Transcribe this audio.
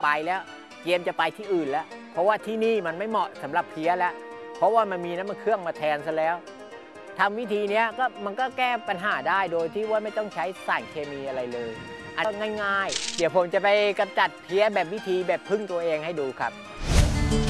ไปแล้วเตรียมจะไปที่อื่นแล้วเพราะว่าที่นี่มันไม่เหมาะสำหรับเพี้ยแล้วเพราะว่ามันมีน้ำมันเครื่องมาแทนซะแล้วทำวิธีนี้มันก็แก้ปัญหาได้โดยที่ว่าไม่ต้องใช้สารเคมีอะไรเลยอันง่ายๆเดี๋ยวผมจะไปกำจัดเพี้ยแบบวิธีแบบพึ่งตัวเองให้ดูครับ